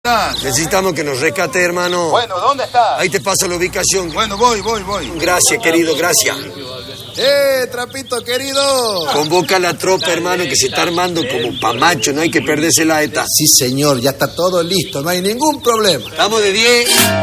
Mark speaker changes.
Speaker 1: Necesitamos que nos rescate, hermano.
Speaker 2: Bueno, ¿dónde está?
Speaker 1: Ahí te paso la ubicación.
Speaker 2: Bueno, voy.
Speaker 1: Gracias, querido, gracias.
Speaker 2: Trapito querido!
Speaker 1: Convoca a la tropa, hermano, que se está armando como pamacho, no hay que perderse la ETA.
Speaker 2: Sí, señor, ya está todo listo, no hay ningún problema.
Speaker 1: Estamos de 10.